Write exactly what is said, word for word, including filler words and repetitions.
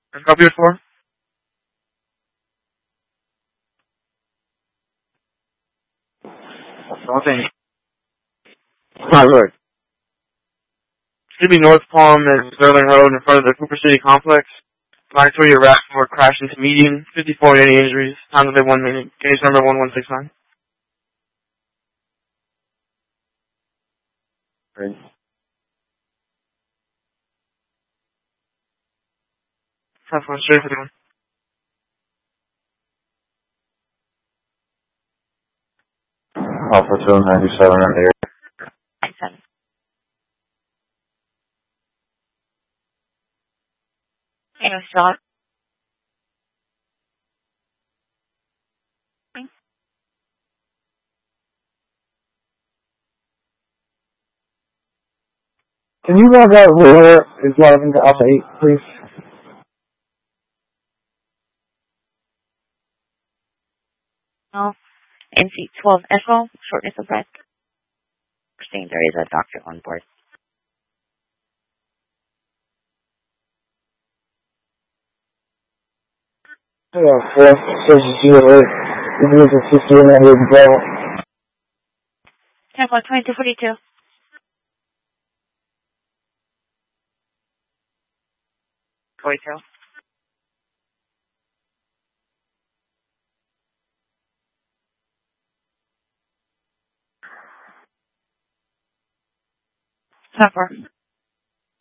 Can I help you for? Well, thank you. My lord. Should be North Palm and Sterling Road in front of the Cooper City Complex. Victoria Rafford crashed into median. fifty-four any injuries. Time to live one minute. Case number one one six nine. Great. Have fun. Straight for the one. Alpha two ninety-seven in the air. Seven. Hey, Scott. Can you log out where is logging to Alpha eight, please? No. N C twelve Echo, shortness of breath. Saying there is a doctor on board. Hello, four, says zero eight. This is a fifty-one hundred Bravo. Tempo twenty-two forty-two. forty-two. Tempo.